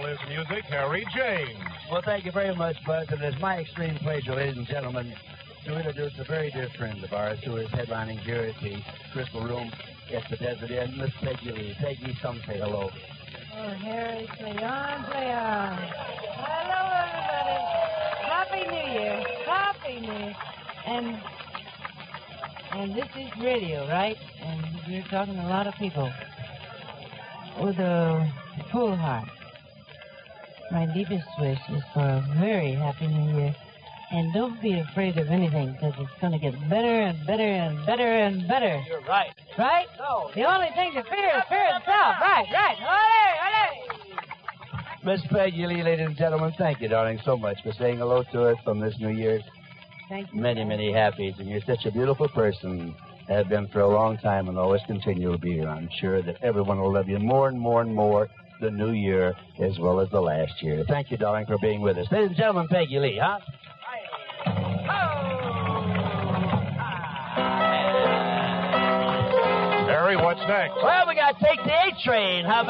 is music, Harry James. Well, thank you very much, Buzz. And it's my extreme pleasure, ladies and gentlemen, to introduce a very dear friend of ours who is headlining here at the Crystal Room at the Desert Inn, Miss Peggy Lee. Peggy, some say hello. Oh, Harry, play on, play on. Hello, everybody. Happy New Year. Happy New Year. And this is radio, right? And you're talking to a lot of people with a full heart. My deepest wish is for a very happy New Year. And don't be afraid of anything, because it's going to get better and better and better and better. You're right. Right? No. The only thing to fear is fear itself. Right. Ole. Miss Peggy Lee, ladies and gentlemen, thank you, darling, so much for saying hello to us on this New Year's. Thank you. Many, many happies, and you're such a beautiful person. Have been for a long time and always continue to be. I'm sure that everyone will love you more and more and more the new year as well as the last year. Thank you, darling, for being with us. Ladies and gentlemen, Peggy Lee, huh? Harry, what's next? Well, we got to take the A train. How